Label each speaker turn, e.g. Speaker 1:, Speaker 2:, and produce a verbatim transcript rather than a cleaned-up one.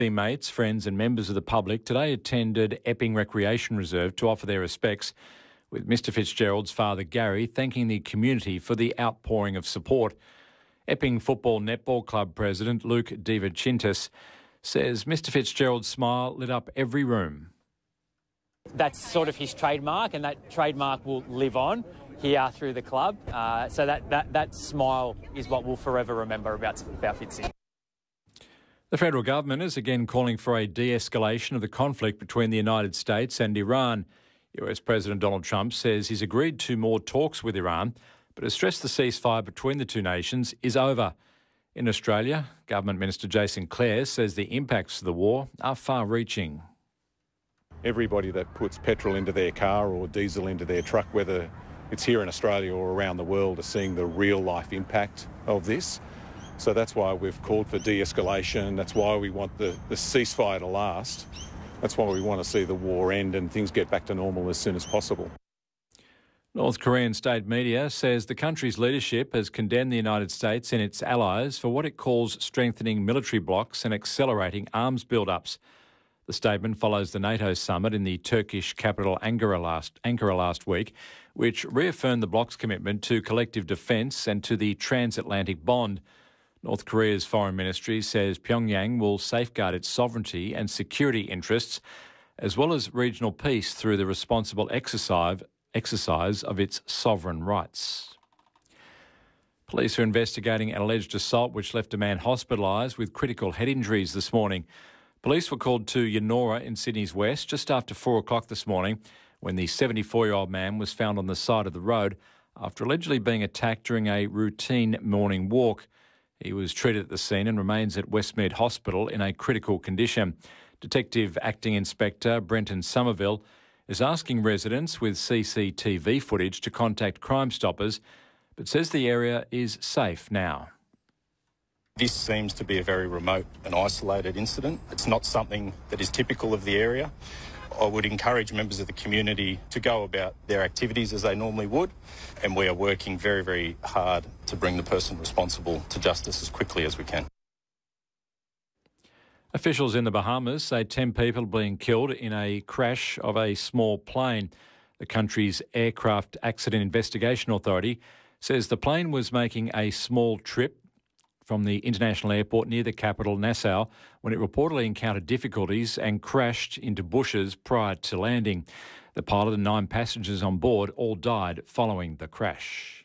Speaker 1: Mates, friends and members of the public today attended Epping Recreation Reserve to offer their respects, with Mister Fitzgerald's father Gary thanking the community for the outpouring of support. Epping Football Netball Club President Luke Dievichintis says Mister Fitzgerald's smile lit up every room.
Speaker 2: That's sort of his trademark, and that trademark will live on here through the club. Uh, so that, that, that smile is what we'll forever remember about, about Fitzy.
Speaker 1: The federal government is again calling for a de-escalation of the conflict between the United States and Iran. U S President Donald Trump says he's agreed to more talks with Iran, but has stressed the ceasefire between the two nations is over. In Australia, Government Minister Jason Clare says the impacts of the war are far-reaching.
Speaker 3: Everybody that puts petrol into their car or diesel into their truck, whether it's here in Australia or around the world, are seeing the real-life impact of this. So that's why we've called for de-escalation. That's why we want the, the ceasefire to last. That's why we want to see the war end and things get back to normal as soon as possible.
Speaker 1: North Korean state media says the country's leadership has condemned the United States and its allies for what it calls strengthening military blocs and accelerating arms build-ups. The statement follows the NATO summit in the Turkish capital Ankara last, Ankara last week, which reaffirmed the bloc's commitment to collective defence and to the transatlantic bond. North Korea's foreign ministry says Pyongyang will safeguard its sovereignty and security interests, as well as regional peace through the responsible exercise, exercise of its sovereign rights. Police are investigating an alleged assault which left a man hospitalised with critical head injuries this morning. Police were called to Yennora in Sydney's west just after four o'clock this morning when the seventy-four-year-old man was found on the side of the road after allegedly being attacked during a routine morning walk. He was treated at the scene and remains at Westmead Hospital in a critical condition. Detective Acting Inspector Brenton Somerville is asking residents with C C T V footage to contact Crime Stoppers, but says the area is safe now.
Speaker 4: This seems to be a very remote and isolated incident. It's not something that is typical of the area. I would encourage members of the community to go about their activities as they normally would, and we are working very, very hard to bring the person responsible to justice as quickly as we can.
Speaker 1: Officials in the Bahamas say ten people are being killed in a crash of a small plane. The country's Aircraft Accident Investigation Authority says the plane was making a small trip from the international airport near the capital, Nassau, when it reportedly encountered difficulties and crashed into bushes prior to landing. The pilot and nine passengers on board all died following the crash.